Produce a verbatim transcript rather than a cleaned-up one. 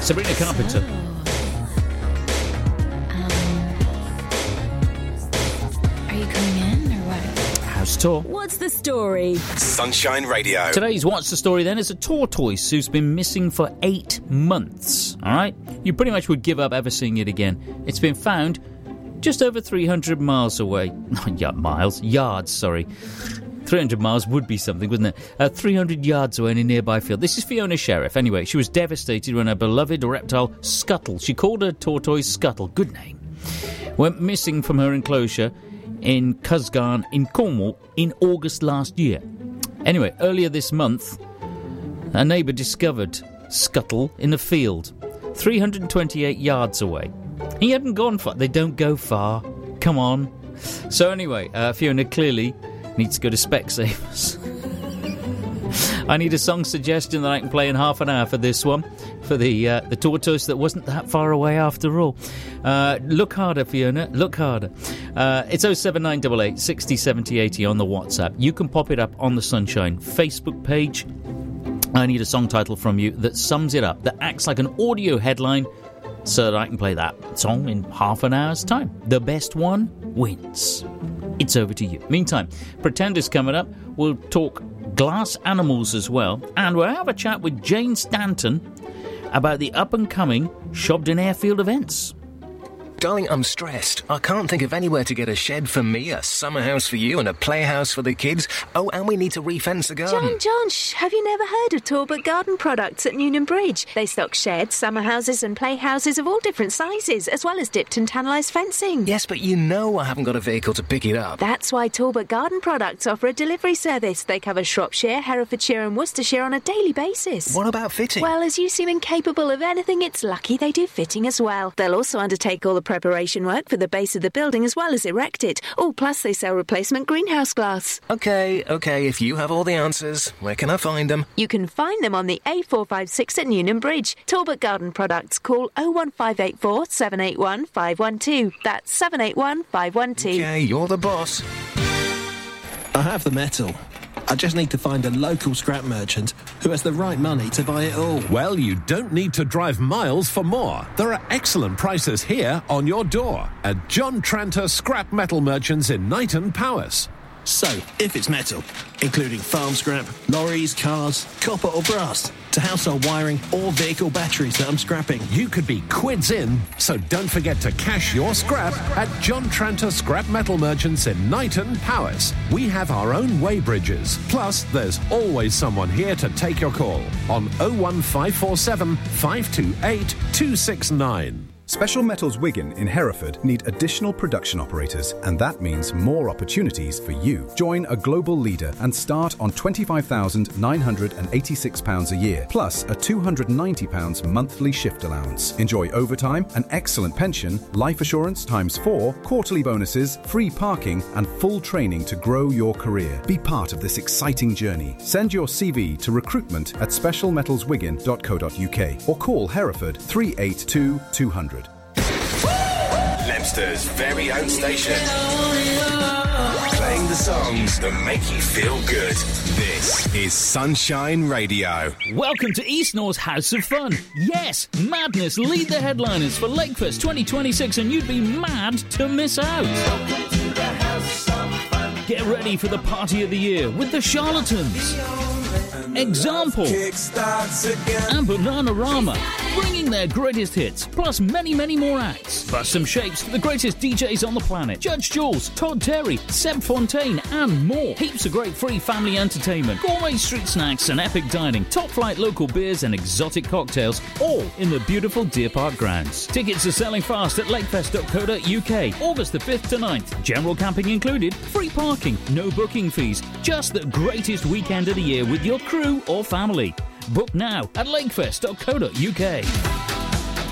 Sabrina Carpenter. So, um, are you coming in or what? House tour. What's the story? Sunshine Radio. Today's What's the Story then is a tortoise who's been missing for eight months. All right? You pretty much would give up ever seeing it again. It's been found just over three hundred miles away. Not yeah, miles, yards, sorry. three hundred miles would be something, wouldn't it? Uh, three hundred yards away in a nearby field. This is Fiona Sheriff. Anyway, she was devastated when her beloved reptile, Scuttle, she called her tortoise Scuttle, good name, went missing from her enclosure in Cusgarn in Cornwall in August last year. Anyway, earlier this month, a neighbour discovered Scuttle in a field, three hundred twenty-eight yards away. He hadn't gone far. They don't go far. Come on. So anyway, uh, Fiona clearly needs to go to Specsavers. I need a song suggestion that I can play in half an hour for this one, for the uh, the tortoise that wasn't that far away after all. Uh, look harder, Fiona, look harder. Uh, it's oh seven nine eight eight, six oh, seven oh, eight oh on the WhatsApp. You can pop it up on the Sunshine Facebook page. I need a song title from you that sums it up, that acts like an audio headline, so that I can play that song in half an hour's time. The best one wins. It's over to you. Meantime, Pretenders coming up. We'll talk glass animals as well. And we'll have a chat with Jane Stanton about the up-and-coming Shobden Airfield events. Darling, I'm stressed. I can't think of anywhere to get a shed for me, a summer house for you, and a playhouse for the kids. Oh, and we need to refence the garden. John, John, shh, have you never heard of Talbot Garden Products at Newnham Bridge? They stock sheds, summer houses and playhouses of all different sizes, as well as dipped and tannalised fencing. Yes, but you know I haven't got a vehicle to pick it up. That's why Talbot Garden Products offer a delivery service. They cover Shropshire, Herefordshire and Worcestershire on a daily basis. What about fitting? Well, as you seem incapable of anything, it's lucky they do fitting as well. They'll also undertake all the preparation work for the base of the building as well as erect it. Oh, plus they sell replacement greenhouse glass. OK, OK, if you have all the answers, where can I find them? You can find them on the A four five six at Newnham Bridge. Talbot Garden Products. Call oh one five eight four, seven eight one, five one two. That's seven eight one, five one two. OK, you're the boss. I have the metal. I just need to find a local scrap merchant who has the right money to buy it all. Well, you don't need to drive miles for more. There are excellent prices here on your door at John Tranter Scrap Metal Merchants in Knighton, Powys. So, if it's metal, including farm scrap, lorries, cars, copper or brass, to household wiring or vehicle batteries that I'm scrapping, you could be quids in, so don't forget to cash your scrap at John Tranter Scrap Metal Merchants in Knighton, Powys. We have our own weighbridges, plus there's always someone here to take your call on oh one five four seven, five two eight, two six nine. Special Metals Wigan in Hereford need additional production operators, and that means more opportunities for you. Join a global leader and start on twenty-five thousand nine hundred eighty-six pounds a year, plus a two hundred ninety pounds monthly shift allowance. Enjoy overtime, an excellent pension, life assurance times four, quarterly bonuses, free parking, and full training to grow your career. Be part of this exciting journey. Send your C V to recruitment at special metals wigan dot co dot uk or call Hereford three eight two, two hundred. Leicester's very own station. Playing the songs that make you feel good. This is Sunshine Radio. Welcome to East North's House of Fun. Yes, Madness lead the headliners for Lakefest twenty twenty-six, and you'd be mad to miss out. Welcome to the House of Fun. Get ready for the party of the year with the Charlatans, Example, and Bananarama, bringing their greatest hits, plus many, many more acts. Plus some shapes for the greatest D Js on the planet. Judge Jules, Todd Terry, Seb Fontaine, and more. Heaps of great free family entertainment, gourmet street snacks and epic dining, top flight local beers and exotic cocktails, all in the beautiful Deer Park grounds. Tickets are selling fast at lakefest dot co dot uk. August the fifth to ninth. General camping included, free parking, no booking fees. Just the greatest weekend of the year with your crew or family. Book now at lakefest dot co dot uk.